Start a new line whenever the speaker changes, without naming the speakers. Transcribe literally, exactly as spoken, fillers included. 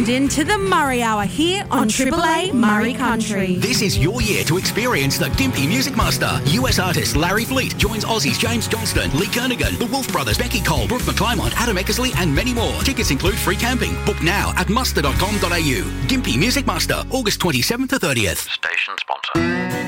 tuned in to the Murray Hour here on Triple A Murray Country.
This is your year to experience the Gympie Music Master. U S artist Larry Fleet joins Aussies James Johnston, Lee Kernaghan, the Wolf Brothers, Becky Cole, Brooke McClymont, Adam Eckersley and many more. Tickets include free camping. Book now at muster dot com dot a u. Gympie Music Master, August twenty-seventh to thirtieth.
Station sponsor.